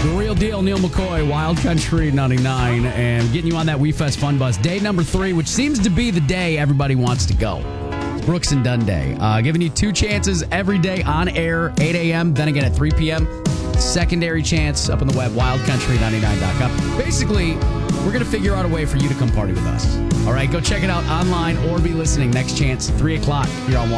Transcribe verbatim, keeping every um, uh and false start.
The real deal, Neil McCoy, Wild Country ninety-nine, and getting you on that WeFest Fun Bus. Day number three, which seems to be the day everybody wants to go. Brooks and Dunn Day. Uh, giving you two chances every day on air, eight a.m., then again at three p.m. Secondary chance up on the web, wild country ninety-nine dot com. Basically, we're going to figure out a way for you to come party with us. All right, go check it out online or be listening. Next chance, three o'clock here on